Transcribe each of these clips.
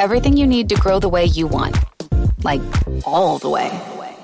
everything you need to grow the way you want. Like, all the way.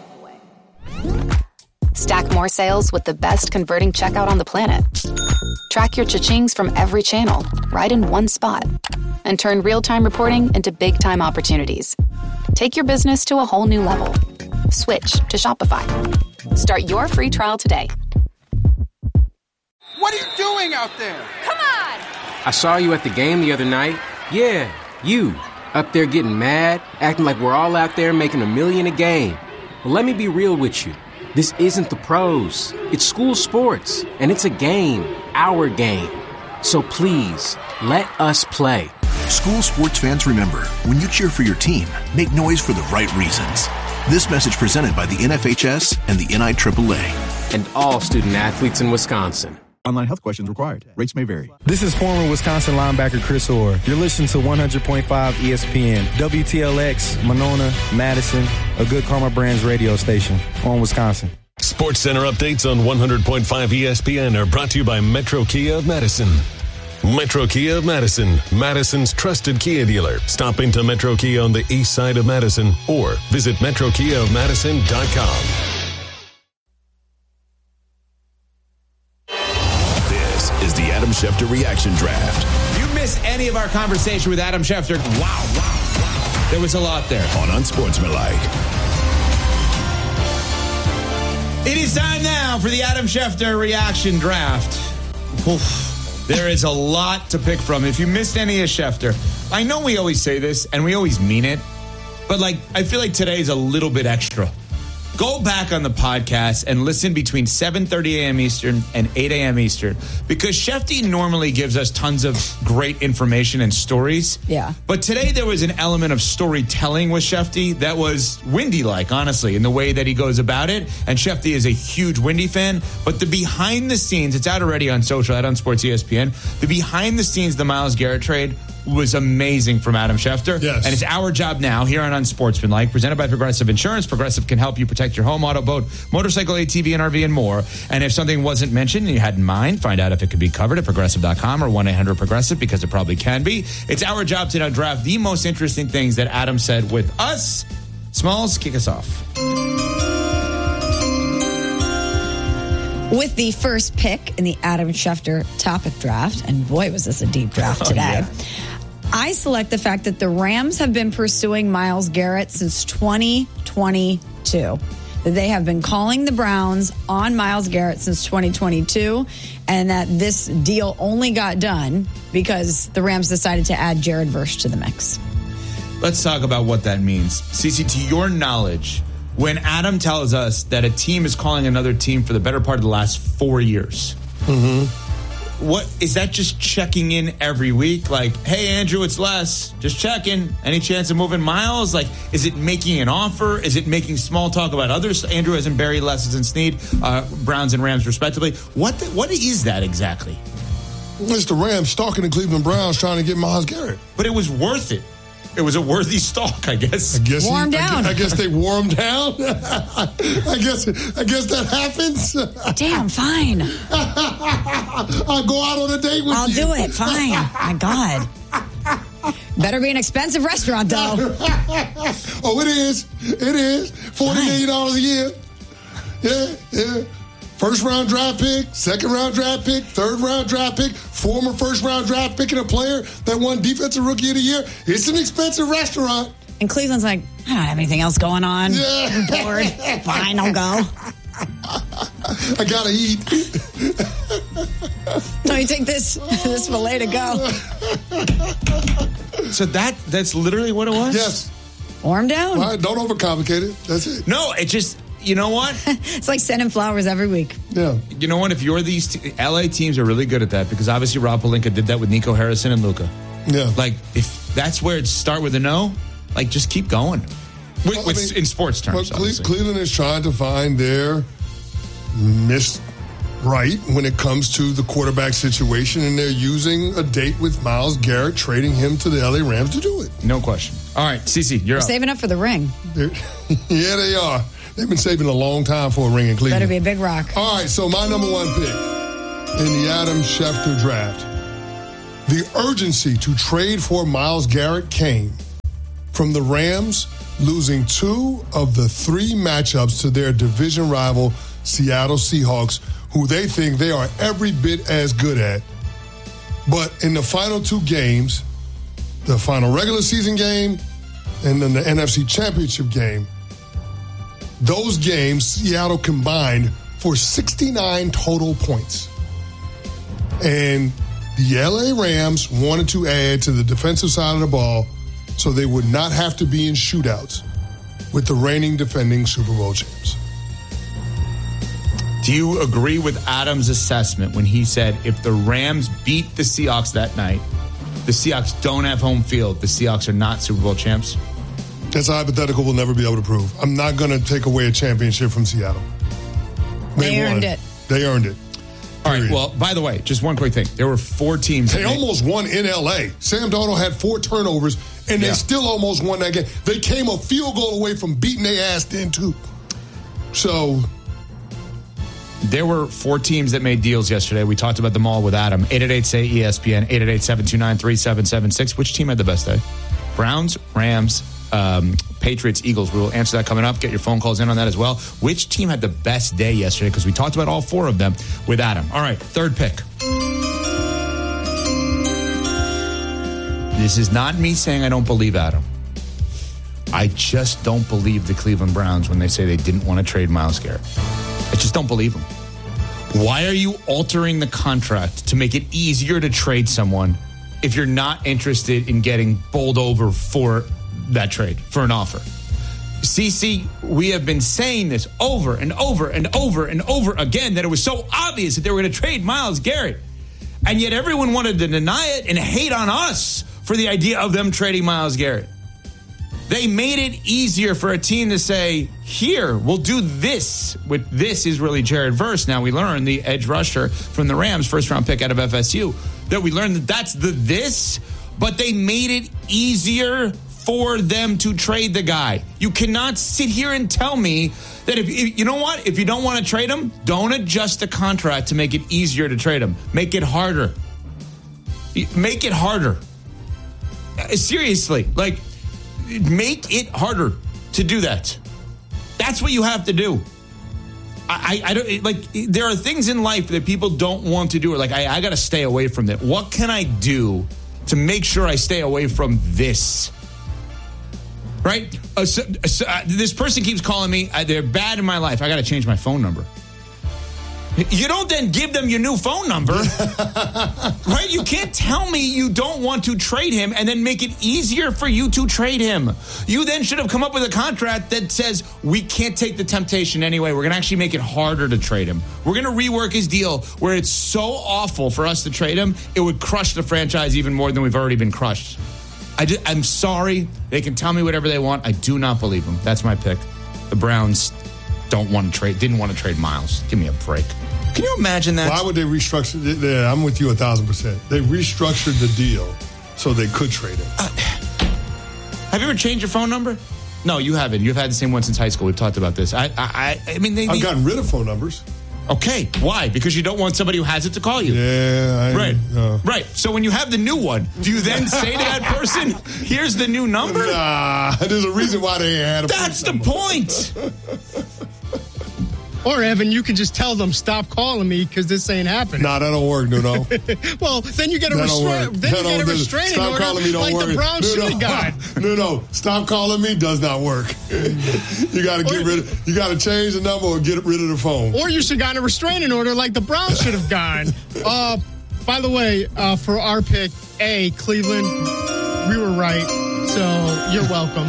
Stack more sales with the best converting checkout on the planet. Track your cha-chings from every channel, right in one spot. And turn real-time reporting into big-time opportunities. Take your business to a whole new level. Switch to Shopify. Start your free trial today. What are you doing out there? Come on! I saw you at the game the other night. Yeah, you. Up there getting mad, acting like we're all out there making $1 million a game. Well, let me be real with you. This isn't the pros. It's school sports, and it's a game, our game. So please, let us play. School sports fans, remember, when you cheer for your team, make noise for the right reasons. This message presented by the NFHS and the NIAAA. And all student athletes in Wisconsin. Online health questions required. Rates may vary. This is former Wisconsin linebacker Chris Orr. You're listening to 100.5 ESPN, WTLX, Monona, Madison, a Good Karma Brands radio station on Wisconsin. Sports Center updates on 100.5 ESPN are brought to you by Metro Kia of Madison. Metro Kia of Madison, Madison's trusted Kia dealer. Stop into Metro Kia on the east side of Madison or visit metrokiaofmadison.com. Is the Adam Schefter Reaction Draft. If you missed any of our conversation with Adam Schefter, wow. There was a lot there. On Unsportsmanlike. It is time now for the Adam Schefter Reaction Draft. Oof. There is a lot to pick from. If you missed any of Schefter, I know we always say this, and we always mean it, but I feel like today is a little bit extra. Go back on the podcast and listen between 7:30 a.m. Eastern and 8 a.m. Eastern, because Shefty normally gives us tons of great information and stories. Yeah. But today there was an element of storytelling with Shefty that was Windy-like, honestly, in the way that he goes about it. And Shefty is a huge Windy fan. But the behind the scenes, it's out already on social, out on Sports ESPN. The behind the scenes, the Myles Garrett trade was amazing from Adam Schefter. Yes. And it's our job now here on Unsportsmanlike, presented by Progressive Insurance. Progressive can help you protect your home, auto, boat, motorcycle, ATV, and RV, and more. And if something wasn't mentioned and you had in mind, find out if it could be covered at Progressive.com or 1-800-PROGRESSIVE, because it probably can be. It's our job to now draft the most interesting things that Adam said with us. Smalls, kick us off. With the first pick in the Adam Schefter topic draft, and boy, was this a deep draft today. I select the fact that the Rams have been pursuing Myles Garrett since 2022. That they have been calling the Browns on Myles Garrett since 2022, and that this deal only got done because the Rams decided to add Jared Verse to the mix. Let's talk about what that means. Cece, to your knowledge, when Adam tells us that a team is calling another team for the better part of the last 4 years, what is that? Just checking in every week? Like, hey, Andrew, it's Les. Just checking. Any chance of moving Myles? Like, is it making an offer? Is it making small talk about others? Andrew as in Barry, Les as in Snead, Browns and Rams respectively. What is that exactly? It's the Rams stalking the Cleveland Browns trying to get Myles Garrett. But it was worth it. It was a worthy stalk, I guess. Wore him down. I guess they wore him down. I guess that happens. Damn, fine. I'll go out on a date with you. I'll do it. Fine. My God. Better be an expensive restaurant, though. Oh, it is. It is. $40 million a year. Yeah. First round draft pick, second round draft pick, third round draft pick, former first round draft pick, and a player that won Defensive Rookie of the Year. It's an expensive restaurant. And Cleveland's like, I don't have anything else going on. Yeah. I'm bored. Fine, I'll go. I gotta eat. No, you take this filet to go. So that's literally what it was? Yes. Warm down. All right, don't overcomplicate it. That's it. No, it just... You know what? It's like sending flowers every week. Yeah. You know what? If you're these LA teams are really good at that, because obviously Rob Pelinka did that with Nico Harrison and Luka. Yeah. Like, if that's where it start with a no, like, just keep going. In sports terms, Cleveland is trying to find their right when it comes to the quarterback situation, and they're using a date with Myles Garrett, trading him to the LA Rams to do it. No question. All right, Cece, you're up. Saving up for the ring. Yeah, they are. They've been saving a long time for a ring in Cleveland. Better be a big rock. All right, so my number one pick in the Adam Schefter draft. The urgency to trade for Myles Garrett came from the Rams losing 2 of the 3 matchups to their division rival Seattle Seahawks, who they think they are every bit as good at. But in the final 2 games, the final regular season game and then the NFC Championship game, those games, Seattle combined for 69 total points. And the LA Rams wanted to add to the defensive side of the ball so they would not have to be in shootouts with the reigning defending Super Bowl champs. Do you agree with Adam's assessment when he said if the Rams beat the Seahawks that night, the Seahawks don't have home field, the Seahawks are not Super Bowl champs? That's a hypothetical we'll never be able to prove. I'm not going to take away a championship from Seattle. They earned it. They earned it. All right, well, by the way, just one quick thing. There were 4 teams. They almost won in L.A. Sam Darnold had 4 turnovers, and they still almost won that game. They came a field goal away from beating their ass then, too. So there were 4 teams that made deals yesterday. We talked about them all with Adam. 888-SAY-ESPN, 888-729-3776. Which team had the best day? Browns, Rams, Patriots, Eagles. We will answer that coming up. Get your phone calls in on that as well. Which team had the best day yesterday? Because we talked about all 4 of them with Adam. All right, third pick. This is not me saying I don't believe Adam. I just don't believe the Cleveland Browns when they say they didn't want to trade Myles Garrett. I just don't believe them. Why are you altering the contract to make it easier to trade someone if you're not interested in getting bowled over for that trade, for an offer? CC, we have been saying this over and over and over and over again that it was so obvious that they were going to trade Myles Garrett. And yet everyone wanted to deny it and hate on us for the idea of them trading Myles Garrett. They made it easier for a team to say, here, we'll do this. With this is really Jared Verse. Now we learned, the edge rusher from the Rams, first-round pick out of FSU, that we learned that that's the this, but they made it easier for them to trade the guy. You cannot sit here and tell me that if you know what? If you don't want to trade him, don't adjust the contract to make it easier to trade him. Make it harder. Make it harder. Seriously, like, make it harder to do that. That's what you have to do. I don't like. There are things in life that people don't want to do. Or like, I got to stay away from that. What can I do to make sure I stay away from this? Right? This person keeps calling me. They're bad in my life. I got to change my phone number. You don't then give them your new phone number, right? You can't tell me you don't want to trade him and then make it easier for you to trade him. You then should have come up with a contract that says we can't take the temptation anyway. We're going to actually make it harder to trade him. We're going to rework his deal where it's so awful for us to trade him, it would crush the franchise even more than we've already been crushed. I'm sorry. They can tell me whatever they want. I do not believe them. That's my pick. The Browns didn't want to trade Myles. Give me a break. Can you imagine that? Why would they restructure? Yeah, I'm with you 1,000%. They restructured the deal so they could trade it. Have you ever changed your phone number? No, you haven't. You've had the same one since high school. We've talked about this. I've gotten rid of phone numbers. Okay, why? Because you don't want somebody who has it to call you. Yeah, right. So when you have the new one, do you then say to that person, "Here's the new number"? Nah, there's a reason why they had a. That's the point. Or, Evan, you can just tell them, stop calling me because this ain't happening. Nah, that don't work, Nuno. Well, then you get a restraining order calling me don't like work. The Brown should have got. No, stop calling me does not work. You got to you got to change the number or get rid of the phone. Or you should have gotten a restraining order like the Browns should have gotten. By the way, for our pick, Cleveland, we were right. So you're welcome.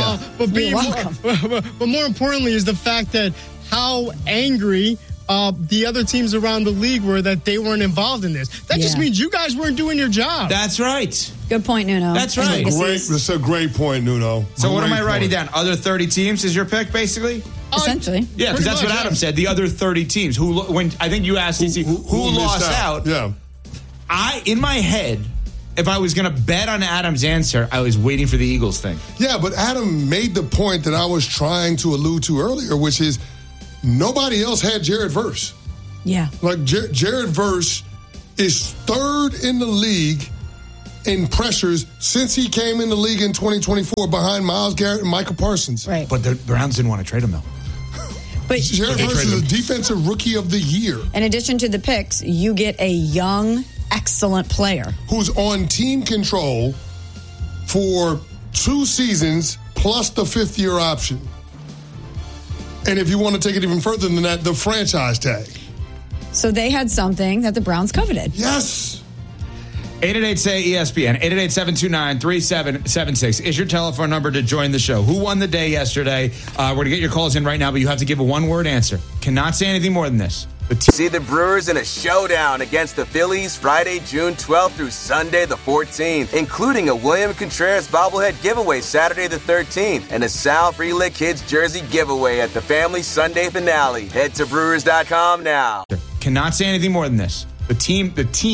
But more importantly is the fact that how angry the other teams around the league were that they weren't involved in this. That just means you guys weren't doing your job. That's right. Good point, Nuno. That's right. That's a great point, Nuno. So what am I writing down? Other 30 teams is your pick, basically? Essentially. Yeah, because that's what Adam said. The other 30 teams. When I think you asked who lost out. Yeah. In my head, if I was going to bet on Adam's answer, I was waiting for the Eagles thing. Yeah, but Adam made the point that I was trying to allude to earlier, which is nobody else had Jared Verse. Yeah. Like Jared Verse is third in the league in pressures since he came in the league in 2024 behind Myles Garrett and Micah Parsons. Right. But the Browns didn't want to trade him, though. But Jared Verse is a defensive rookie of the year. In addition to the picks, you get a young, excellent player who's on team control for 2 seasons plus the 5th-year option. And if you want to take it even further than that, the franchise tag. So they had something that the Browns coveted. Yes. 888-SAY-ESPN, 888-729-3776 is your telephone number to join the show. Who won the day yesterday? We're going to get your calls in right now, but you have to give a one-word answer. Cannot say anything more than this. See the Brewers in a showdown against the Phillies Friday, June 12th through Sunday the 14th, including a William Contreras bobblehead giveaway Saturday the 13th and a Sal Frelick Kids jersey giveaway at the family Sunday finale. Head to Brewers.com now. Cannot say anything more than this. The team